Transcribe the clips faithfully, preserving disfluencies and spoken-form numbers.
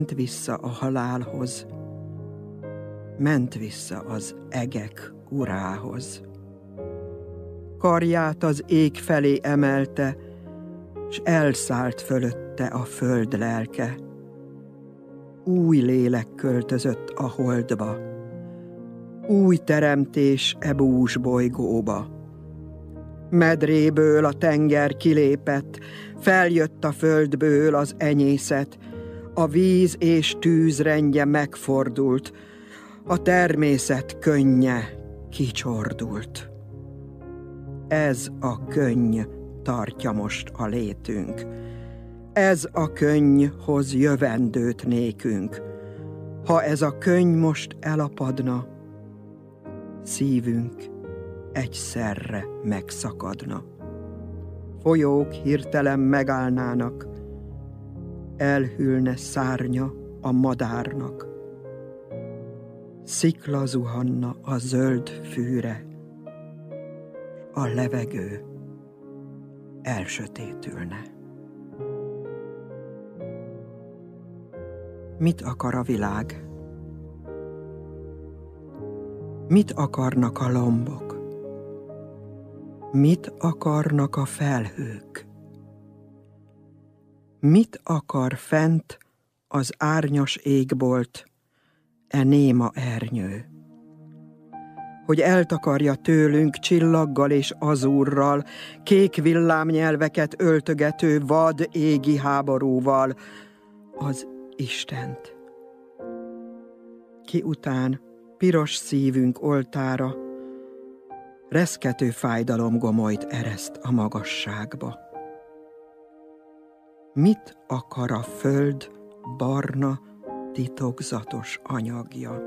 Ment vissza a halálhoz, ment vissza az egek urához. Karját az ég felé emelte, s elszállt fölötte a föld lelke. Új lélek költözött a holdba, új teremtés e bús bolygóba. Medréből a tenger kilépett, feljött a földből az enyészet, a víz és tűz rendje megfordult, a természet könnye kicsordult. Ez a könny tartja most a létünk, ez a könny hoz jövendőt nékünk. Ha ez a könny most elapadna, szívünk egyszerre megszakadna. Folyók hirtelen megállnának, elhűlne szárnya a madárnak. Szikla zuhanna a zöld fűre, a levegő elsötétülne. Mit akar a világ? Mit akarnak a lombok? Mit akarnak a felhők? Mit akar fent az árnyas égbolt, e néma ernyő? Hogy eltakarja tőlünk csillaggal és azúrral, kék villámnyelveket öltögető vad égi háborúval az Istent. Ki után piros szívünk oltára reszkető fájdalom gomolyt ereszt a magasságba. Mit akar a föld barna, titokzatos anyagja?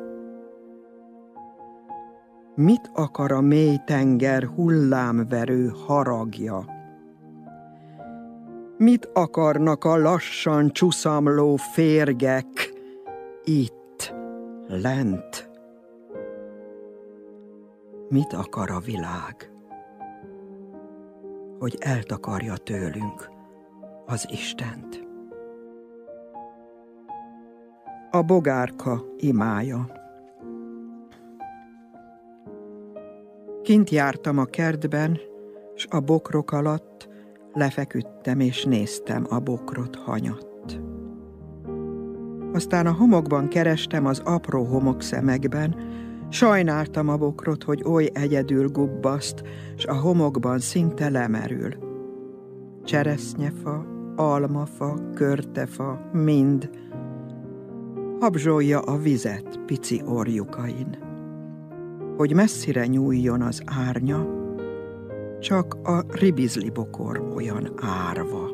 Mit akar a mély tenger hullámverő haragja? Mit akarnak a lassan csuszamló férgek itt, lent? Mit akar a világ? Hogy eltakarja tőlünk az Istent. A bogárka imája. Kint jártam a kertben, s a bokrok alatt lefeküdtem és néztem a bokrot hanyatt. Aztán a homokban kerestem az apró homokszemekben, sajnáltam a bokrot, hogy oly egyedül gubbaszt, s a homokban szinte lemerül. Cseresznyefa, almafa, körtefa, mind habzsolja a vizet pici orjukain. Hogy messzire nyúljon az árnya, csak a ribizli bokor olyan árva.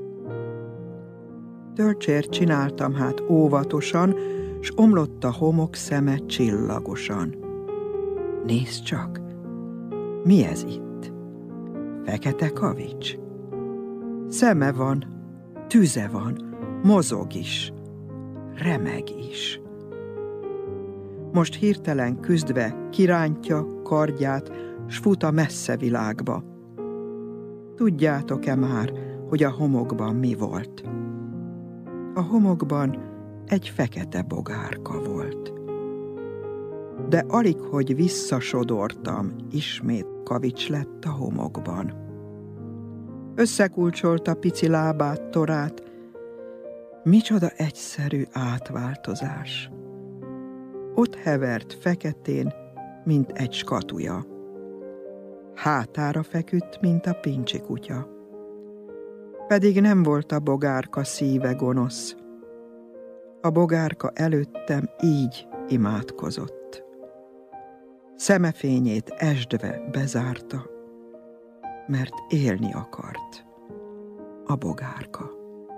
Tölcsért csináltam hát óvatosan, s omlott a homok szeme csillagosan. Nézd csak, mi ez itt? Fekete kavics? Szeme van, tüze van, mozog is, remeg is. Most hirtelen küzdve kirántja kardját, s fut a messze világba. Tudjátok-e már, hogy a homokban mi volt? A homokban egy fekete bogárka volt. De alig, hogy visszasodortam, ismét kavics lett a homokban. Összekulcsolta pici lábát, torát. Micsoda egyszerű átváltozás! Ott hevert feketén, mint egy skatuja. Hátára feküdt, mint a pincsi kutya. Pedig nem volt a bogárka szíve gonosz. A bogárka előttem így imádkozott. Szemefényét esdve bezárta, mert élni akart a bogárka.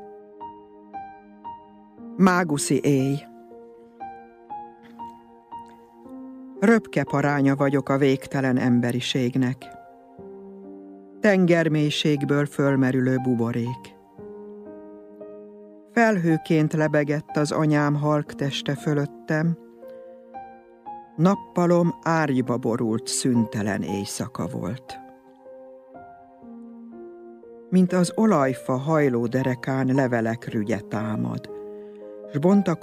Máguszi éj. Röpke paránya vagyok a végtelen emberiségnek. Tengermélységből fölmerülő buborék. Felhőként lebegett az anyám halk teste fölöttem, nappalom árgyba borult szüntelen éjszaka volt. Mint az olajfa hajló derekán levelek rügye támad, s bontakozik